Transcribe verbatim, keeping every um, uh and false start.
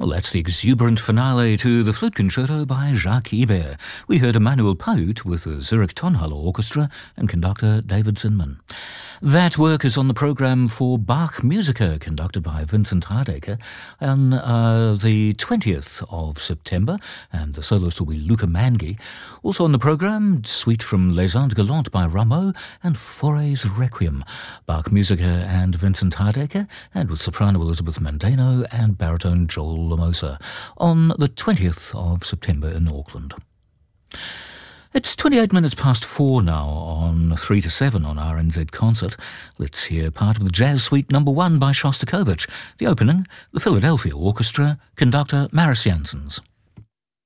Well, that's the exuberant finale to the Flute Concerto by Jacques Ibert. We heard Emmanuel Paut with the Zurich Tonhalle Orchestra and conductor David Zinman. That work is on the programme for Bach Musica, conducted by Vincent Hardacre, on uh, the twentieth of September, and the soloist will be Luca Mangi. Also on the programme, Suite from Les Indes Galantes by Rameau and Fauré's Requiem, Bach Musica and Vincent Hardacre, and with soprano Elizabeth Mandano and baritone Joel Lamosa, on the twentieth of September in Auckland. It's twenty-eight minutes past four now on three to seven on R N Z Concert. Let's hear part of the Jazz Suite number one by Shostakovich. The opening, the Philadelphia Orchestra, conductor Maris Janssens.